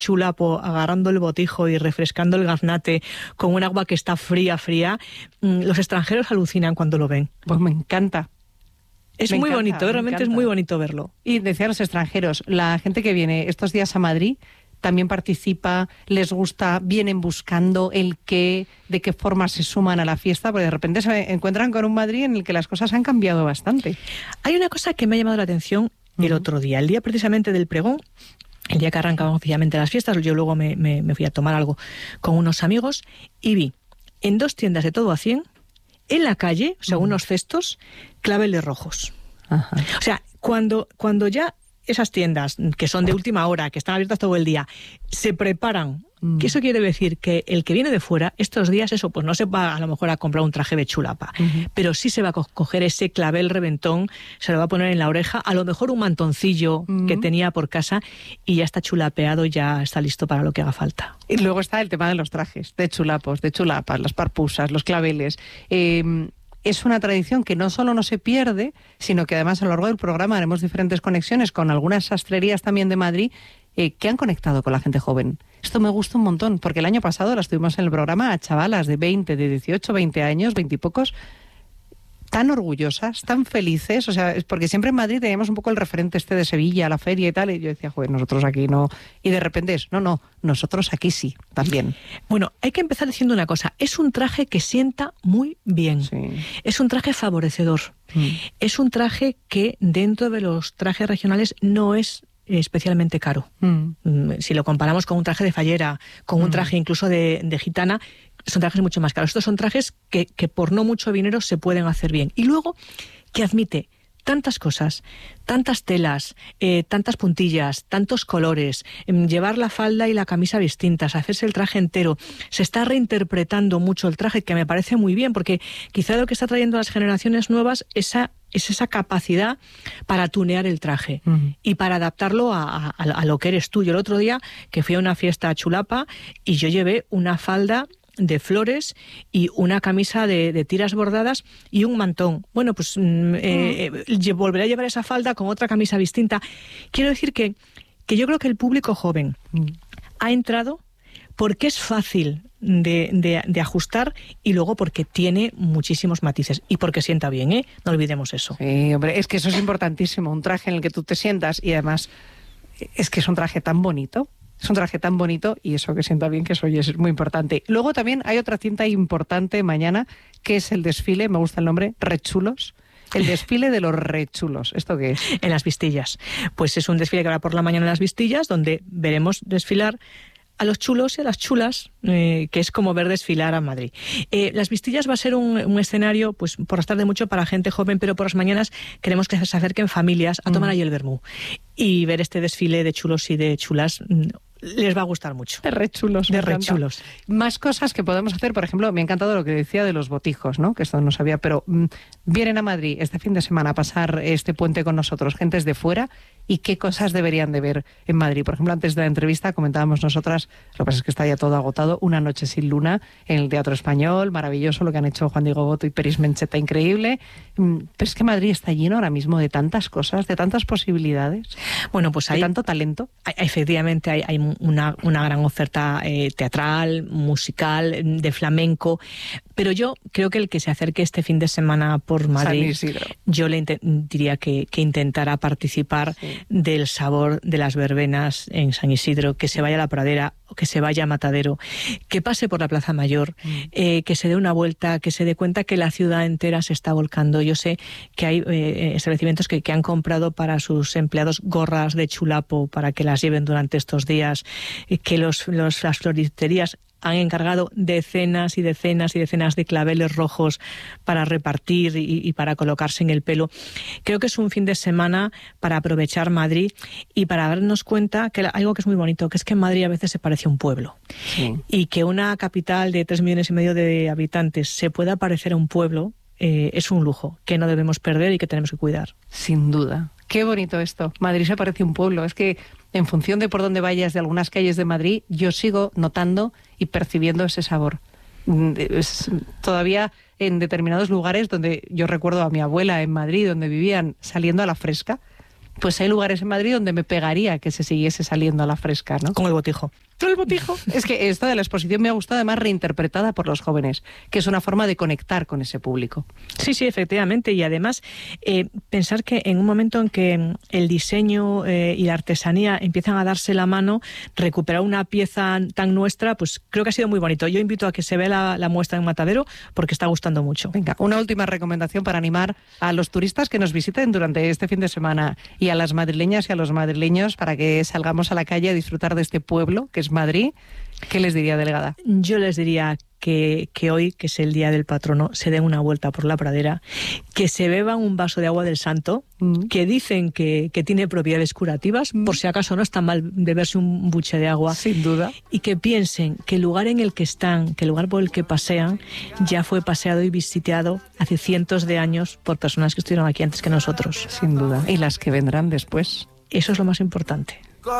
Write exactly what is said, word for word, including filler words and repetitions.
chulapo, agarrando el botijo y refrescando el gaznate con un agua que está fría, fría, los extranjeros alucinan cuando lo ven. Pues me encanta. Es me muy encanta, bonito, realmente encanta. es muy bonito verlo. Y decía a los extranjeros, la gente que viene estos días a Madrid también participa, les gusta, vienen buscando el qué, de qué forma se suman a la fiesta, porque de repente se encuentran con un Madrid en el que las cosas han cambiado bastante. Hay una cosa que me ha llamado la atención el uh-huh. otro día, el día precisamente del pregón, el día que arrancaban oficialmente las fiestas, yo luego me, me, me fui a tomar algo con unos amigos y vi en dos tiendas de todo a cien, en la calle, o sea, uh-huh. unos cestos, claveles rojos. Ajá. O sea, cuando, cuando ya esas tiendas, que son de última hora, que están abiertas todo el día, se preparan, mm. que eso quiere decir que el que viene de fuera, estos días, eso, pues no se va a lo mejor a comprar un traje de chulapa, uh-huh. pero sí se va a co- coger ese clavel reventón, se lo va a poner en la oreja, a lo mejor un mantoncillo uh-huh. que tenía por casa y ya está chulapeado, ya está listo para lo que haga falta. Y luego está el tema de los trajes, de chulapos, de chulapas, las parpusas, los claveles. Eh, Es una tradición que no solo no se pierde, sino que además a lo largo del programa haremos diferentes conexiones con algunas sastrerías también de Madrid eh, que han conectado con la gente joven. Esto me gusta un montón, porque el año pasado las tuvimos en el programa a chavalas de veinte, de dieciocho, veinte años, veinte y pocos, tan orgullosas, tan felices, o sea, es porque siempre en Madrid teníamos un poco el referente este de Sevilla, la feria y tal, y yo decía, joder, nosotros aquí no, y de repente es, no, no, nosotros aquí sí, también. Bueno, hay que empezar diciendo una cosa, es un traje que sienta muy bien, sí. es un traje favorecedor, mm. es un traje que dentro de los trajes regionales no es especialmente caro. Mm. Si lo comparamos con un traje de fallera, con mm. un traje incluso de, de gitana, son trajes mucho más caros. Estos son trajes que, que por no mucho dinero se pueden hacer bien. Y luego, que admite tantas cosas, tantas telas, eh, tantas puntillas, tantos colores, eh, llevar la falda y la camisa distintas, hacerse el traje entero. Se está reinterpretando mucho el traje, que me parece muy bien, porque quizá lo que está trayendo a las generaciones nuevas esa, es esa capacidad para tunear el traje uh-huh. y para adaptarlo a, a, a lo que eres tú. Yo el otro día, que fui a una fiesta a chulapa, y yo llevé una falda de flores y una camisa de, de tiras bordadas y un mantón. Bueno, pues mm, eh, eh, volveré a llevar esa falda con otra camisa distinta. Quiero decir que, que yo creo que el público joven mm. ha entrado porque es fácil de, de, de ajustar y luego porque tiene muchísimos matices y porque sienta bien, ¿eh? No olvidemos eso. Sí, hombre, es que eso es importantísimo, un traje en el que tú te sientas y además es que es un traje tan bonito. Es un traje tan bonito y eso que sienta bien, que eso es muy importante. Luego también hay otra cinta importante mañana, que es el desfile, me gusta el nombre, Rechulos. El desfile de los rechulos. ¿Esto qué es? En las Vistillas. Pues es un desfile que habrá por la mañana en las Vistillas, donde veremos desfilar a los chulos y a las chulas, eh, que es como ver desfilar a Madrid. Eh, las Vistillas va a ser un, un escenario, pues por las tardes mucho para gente joven, pero por las mañanas queremos que se acerquen familias a tomar mm. ahí el vermú y ver este desfile de chulos y de chulas. Les va a gustar mucho. De rechulos. De rechulos. Más cosas que podemos hacer, por ejemplo, me ha encantado lo que decía de los botijos, ¿no? Que esto no sabía, pero mmm, vienen a Madrid este fin de semana a pasar este puente con nosotros, gentes de fuera, y qué cosas deberían de ver en Madrid. Por ejemplo, antes de la entrevista comentábamos nosotras, lo que pasa es que está ya todo agotado, Una noche sin luna en el Teatro Español, maravilloso lo que han hecho Juan Diego Boto y Peris Mencheta, increíble. Pero es que Madrid está lleno ahora mismo de tantas cosas, de tantas posibilidades, bueno, pues hay, de tanto talento. Hay, efectivamente hay, hay una, una gran oferta eh, teatral, musical, de flamenco, pero yo creo que el que se acerque este fin de semana por Madrid, yo le int- diría que, que intentará participar sí. del sabor de las verbenas en San Isidro, que se vaya a la Pradera o que se vaya a Matadero, que pase por la Plaza Mayor, mm. eh, que se dé una vuelta, que se dé cuenta que la ciudad entera se está volcando. Yo sé que hay eh, establecimientos que, que han comprado para sus empleados gorras de chulapo para que las lleven durante estos días, eh, que los, los, las floristerías han encargado decenas y decenas y decenas de claveles rojos para repartir y, y para colocarse en el pelo. Creo que es un fin de semana para aprovechar Madrid y para darnos cuenta que algo que es muy bonito, que es que Madrid a veces se parece a un pueblo. Sí. Y que una capital de tres millones y medio de habitantes se pueda parecer a un pueblo, eh, es un lujo que no debemos perder y que tenemos que cuidar. Sin duda. Qué bonito esto. Madrid se parece a un pueblo. Es que en función de por dónde vayas de algunas calles de Madrid, yo sigo notando y percibiendo ese sabor. Es, todavía en determinados lugares donde yo recuerdo a mi abuela en Madrid, donde vivían saliendo a la fresca, pues hay lugares en Madrid donde me pegaría que se siguiese saliendo a la fresca, ¿no? Con el botijo. Con el botijo. Es que esto de la exposición me ha gustado, además reinterpretada por los jóvenes, que es una forma de conectar con ese público. Sí, sí, efectivamente. Y además, eh, pensar que en un momento en que el diseño eh, y la artesanía empiezan a darse la mano, recuperar una pieza tan nuestra, pues creo que ha sido muy bonito. Yo invito a que se vea la, la muestra en Matadero porque está gustando mucho. Venga, una última recomendación para animar a los turistas que nos visiten durante este fin de semana y a las madrileñas y a los madrileños para que salgamos a la calle a disfrutar de este pueblo que es Madrid. ¿Qué les diría, delegada? Yo les diría que, que hoy, que es el Día del Patrono, se den una vuelta por la pradera, que se beban un vaso de agua del santo, mm. que dicen que, que tiene propiedades curativas, mm. por si acaso no está mal beberse un buche de agua. Sin duda. Y que piensen que el lugar en el que están, que el lugar por el que pasean, ya fue paseado y visitado hace cientos de años por personas que estuvieron aquí antes que nosotros. Sin duda. Y las que vendrán después. Eso es lo más importante.